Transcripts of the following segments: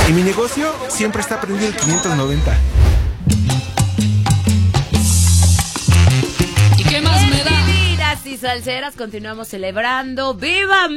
En mi negocio siempre está prendido el 590. ¿Y qué más me da? Divinas y salseras, continuamos celebrando ¡Viva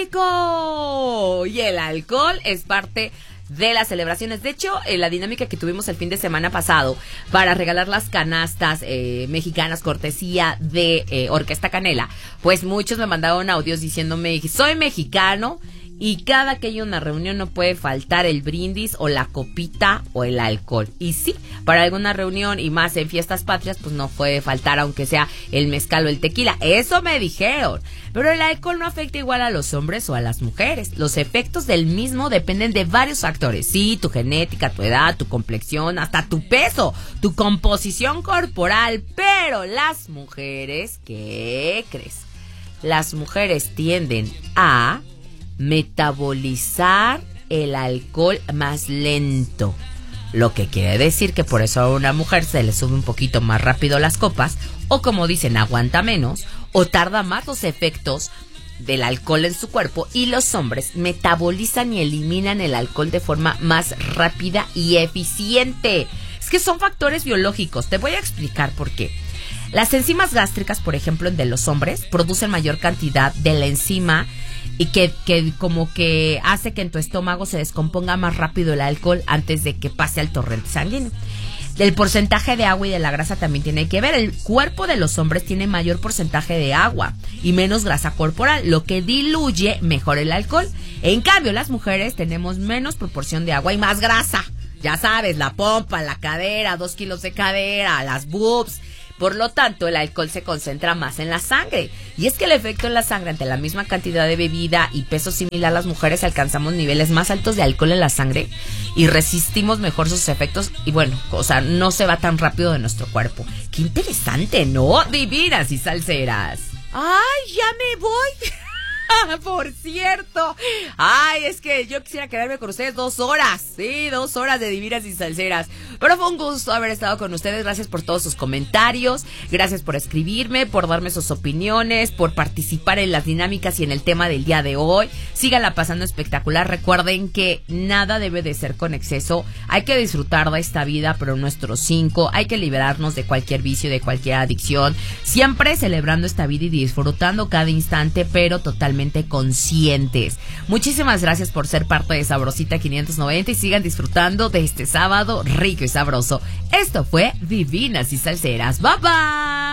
México! Y el alcohol es parte de las celebraciones. De hecho, la dinámica que tuvimos el fin de semana pasado para regalar las canastas mexicanas cortesía de Orquesta Canela, pues muchos me mandaron audios diciéndome: soy mexicano y cada que hay una reunión no puede faltar el brindis o la copita o el alcohol. Y sí, para alguna reunión y más en fiestas patrias, pues no puede faltar aunque sea el mezcal o el tequila. Eso me dijeron. Pero el alcohol no afecta igual a los hombres o a las mujeres. Los efectos del mismo dependen de varios factores. Sí, tu genética, tu edad, tu complexión, hasta tu peso, tu composición corporal. Pero las mujeres, ¿qué crees? Las mujeres tienden a metabolizar el alcohol más lento, lo que quiere decir que por eso a una mujer se le sube un poquito más rápido las copas, o como dicen, aguanta menos, o tarda más los efectos del alcohol en su cuerpo, y los hombres metabolizan y eliminan el alcohol de forma más rápida y eficiente. Es que son factores biológicos, te voy a explicar por qué. Las enzimas gástricas, por ejemplo, en de los hombres, producen mayor cantidad de la enzima y que como que hace que en tu estómago se descomponga más rápido el alcohol antes de que pase al torrente sanguíneo. El porcentaje de agua y de la grasa también tiene que ver. El cuerpo de los hombres tiene mayor porcentaje de agua y menos grasa corporal, lo que diluye mejor el alcohol. En cambio, las mujeres tenemos menos proporción de agua y más grasa. Ya sabes, la pompa, la cadera, 2 kilos de cadera, las boobs. Por lo tanto, el alcohol se concentra más en la sangre. Y es que el efecto en la sangre ante la misma cantidad de bebida y peso similar, las mujeres alcanzamos niveles más altos de alcohol en la sangre y resistimos mejor sus efectos. Y bueno, o sea, no se va tan rápido de nuestro cuerpo. ¡Qué interesante!, ¿no? Divinas y salseras. ¡Ay, ya me voy! Por cierto, ay, es que yo quisiera quedarme con ustedes 2 horas, sí, 2 horas de divinas y salseras, pero fue un gusto haber estado con ustedes. Gracias por todos sus comentarios, gracias por escribirme, por darme sus opiniones, por participar en las dinámicas y en el tema del día de hoy. Síganla pasando espectacular. Recuerden que nada debe de ser con exceso, hay que disfrutar de esta vida, pero nuestros 5, hay que liberarnos de cualquier vicio, de cualquier adicción, siempre celebrando esta vida y disfrutando cada instante, pero totalmente conscientes. Muchísimas gracias por ser parte de Sabrosita 590 y sigan disfrutando de este sábado rico y sabroso. Esto fue Divinas y Salseras. Bye bye.